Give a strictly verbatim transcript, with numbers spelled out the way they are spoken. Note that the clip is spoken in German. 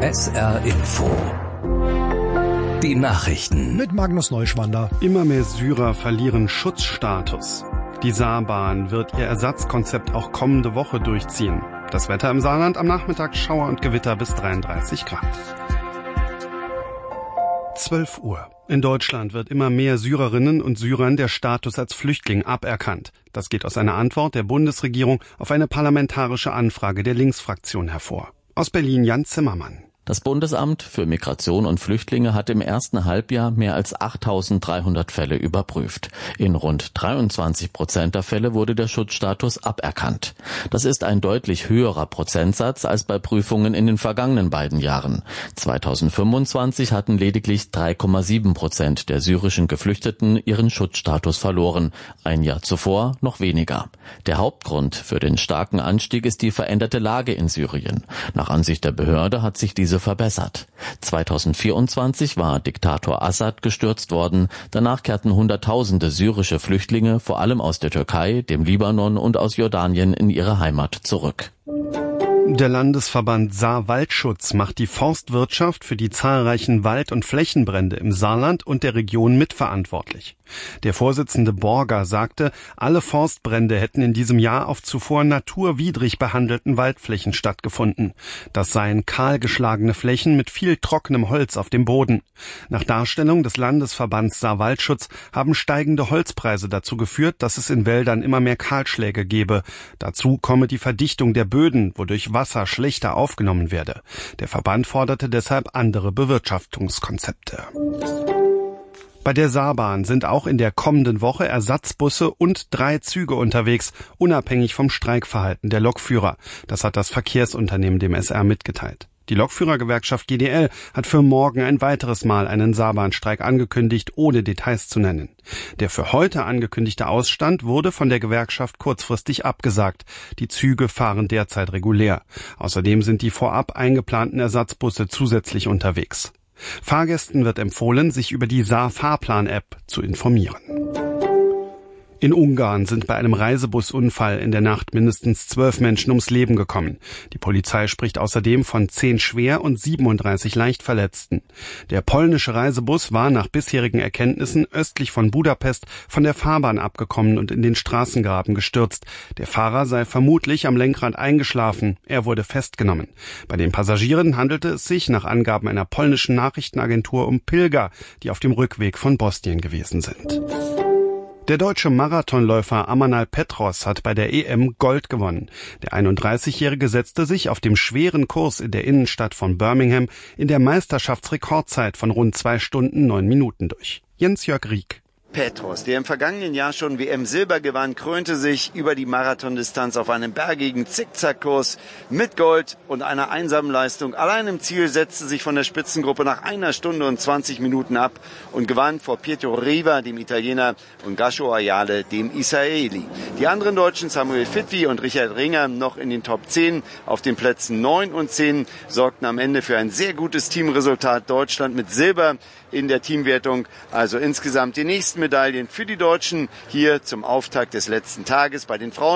S R Info. Die Nachrichten mit Magnus Neuschwander. Immer mehr Syrer verlieren Schutzstatus. Die Saarbahn wird ihr Ersatzkonzept auch kommende Woche durchziehen. Das Wetter im Saarland am Nachmittag Schauer und Gewitter bis dreiunddreißig Grad. zwölf Uhr. In Deutschland wird immer mehr Syrerinnen und Syrern der Status als Flüchtling aberkannt. Das geht aus einer Antwort der Bundesregierung auf eine parlamentarische Anfrage der Linksfraktion hervor. Aus Berlin Jan Zimmermann. Das Bundesamt für Migration und Flüchtlinge hat im ersten Halbjahr mehr als achttausenddreihundert Fälle überprüft. In rund dreiundzwanzig Prozent der Fälle wurde der Schutzstatus aberkannt. Das ist ein deutlich höherer Prozentsatz als bei Prüfungen in den vergangenen beiden Jahren. zweitausendfünfundzwanzig hatten lediglich drei Komma sieben Prozent der syrischen Geflüchteten ihren Schutzstatus verloren. Ein Jahr zuvor noch weniger. Der Hauptgrund für den starken Anstieg ist die veränderte Lage in Syrien. Nach Ansicht der Behörde hat sich diese verbessert. zweitausendvierundzwanzig war Diktator Assad gestürzt worden. Danach kehrten Hunderttausende syrische Flüchtlinge, vor allem aus der Türkei, dem Libanon und aus Jordanien, in ihre Heimat zurück. Der Landesverband Saar-Waldschutz macht die Forstwirtschaft für die zahlreichen Wald- und Flächenbrände im Saarland und der Region mitverantwortlich. Der Vorsitzende Borger sagte, alle Forstbrände hätten in diesem Jahr auf zuvor naturwidrig behandelten Waldflächen stattgefunden. Das seien kahlgeschlagene Flächen mit viel trockenem Holz auf dem Boden. Nach Darstellung des Landesverbands Saar-Waldschutz haben steigende Holzpreise dazu geführt, dass es in Wäldern immer mehr Kahlschläge gebe. Dazu komme die Verdichtung der Böden, wodurch Wasser schlechter aufgenommen werde. Der Verband forderte deshalb andere Bewirtschaftungskonzepte. Bei der Saarbahn sind auch in der kommenden Woche Ersatzbusse und drei Züge unterwegs, unabhängig vom Streikverhalten der Lokführer. Das hat das Verkehrsunternehmen dem S R mitgeteilt. Die Lokführergewerkschaft G D L hat für morgen ein weiteres Mal einen Saarbahnstreik angekündigt, ohne Details zu nennen. Der für heute angekündigte Ausstand wurde von der Gewerkschaft kurzfristig abgesagt. Die Züge fahren derzeit regulär. Außerdem sind die vorab eingeplanten Ersatzbusse zusätzlich unterwegs. Fahrgästen wird empfohlen, sich über die Saar-Fahrplan-App zu informieren. In Ungarn sind bei einem Reisebusunfall in der Nacht mindestens zwölf Menschen ums Leben gekommen. Die Polizei spricht außerdem von zehn schwer und siebenunddreißig leicht Verletzten. Der polnische Reisebus war nach bisherigen Erkenntnissen östlich von Budapest von der Fahrbahn abgekommen und in den Straßengraben gestürzt. Der Fahrer sei vermutlich am Lenkrad eingeschlafen. Er wurde festgenommen. Bei den Passagieren handelte es sich nach Angaben einer polnischen Nachrichtenagentur um Pilger, die auf dem Rückweg von Bosnien gewesen sind. Der deutsche Marathonläufer Amanal Petros hat bei der E M Gold gewonnen. Der einunddreißigjährige setzte sich auf dem schweren Kurs in der Innenstadt von Birmingham in der Meisterschaftsrekordzeit von rund zwei Stunden neun Minuten durch. Jens-Jörg Rieck. Petros, der im vergangenen Jahr schon W M-Silber gewann, krönte sich über die Marathondistanz auf einem bergigen Zickzackkurs mit Gold und einer einsamen Leistung. Allein im Ziel setzte sich von der Spitzengruppe nach einer Stunde und zwanzig Minuten ab und gewann vor Pietro Riva, dem Italiener, und Gasho Ayale, dem Israeli. Die anderen Deutschen, Samuel Fitwi und Richard Ringer, noch in den Top zehn. Auf den Plätzen neun und zehn sorgten am Ende für ein sehr gutes Teamresultat. Deutschland mit Silber in der Teamwertung. Also insgesamt die nächsten Medaillen für die Deutschen hier zum Auftakt des letzten Tages bei den Frauen.